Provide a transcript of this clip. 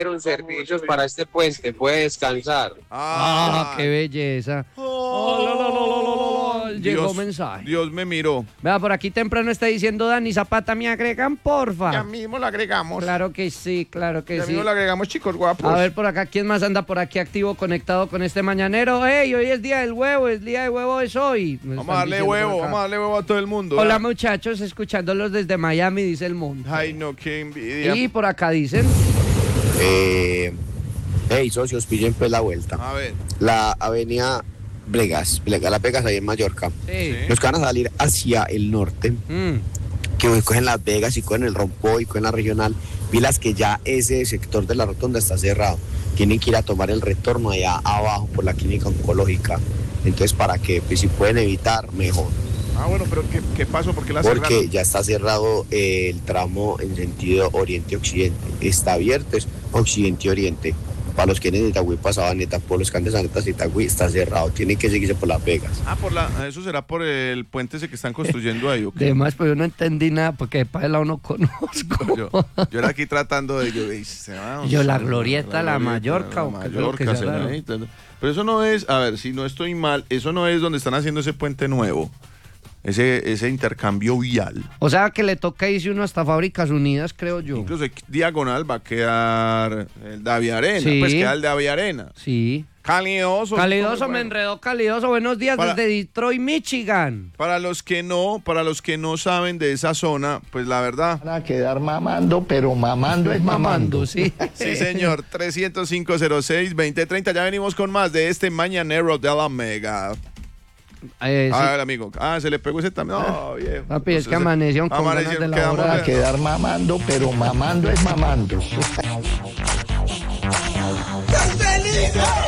servicios para este puente, puede descansar. Qué belleza. Llegó mensaje. Dios me miró. Vea, por aquí temprano está diciendo Dani Zapata, ¿me agregan, porfa? Ya mismo lo agregamos. Claro que sí, claro que Ya sí. mismo lo agregamos, chicos guapos. A ver, por acá, ¿quién más anda por aquí activo, conectado con este mañanero? ¡Ey, hoy es día del huevo! ¡El día del huevo es hoy! Vamos a darle huevo a todo el mundo. Hola, muchachos, escuchándolos desde Miami, dice el mundo. Ay, no, qué envidia. Y por acá dicen... Hey, socios, pillen pues la vuelta. A ver. La avenida Las Vegas ahí en Mallorca. Sí. Los que van a salir hacia el norte, que hoy cogen Las Vegas y cogen el Rompoy y cogen la regional, pilas que ya ese sector de la rotonda está cerrado. Tienen que ir a tomar el retorno allá abajo por la clínica oncológica. Entonces, ¿para qué? Pues si pueden evitar, mejor. Bueno, pero ¿qué pasó? ¿Por qué la Porque cerraron? ya está cerrado el tramo en sentido oriente-occidente. Está abierto, es occidente-oriente. Para los que vienen de Itagüí para Sabaneta, por los que andan de Sabaneta a Itagüí, está cerrado. Tienen que seguirse por Las Vegas. Eso será por el puente ese que están construyendo ahí, ¿ok? Además, pues yo no entendí nada, porque de para el lado no conozco. Yo era aquí tratando de... Yo, la glorieta, la Mallorca, o qué es lo que Mallorca, será, ¿no? Pero eso no es, a ver, si no estoy mal, eso no es donde están haciendo ese puente nuevo. Ese intercambio vial. O sea, que le toca irse uno hasta Fábricas Unidas, creo yo. Incluso diagonal va a quedar el Davi Arena. Sí. Pues queda el Davi Arena. Sí. Calidoso. Calidoso, me enredó Calidoso. Buenos días desde Detroit, Michigan. Para los que no saben de esa zona, pues la verdad. Van a quedar mamando, pero mamando es mamando. Sí. Sí, señor. 305-06-2030. Ya venimos con más de este mañanero de la Mega. Sí. A ver, amigo. Se le pegó ese también. No, viejo. Papi, es que amanecieron con ganas de la Van a quedar mamando, pero mamando es mamando. ¡Qué feliz!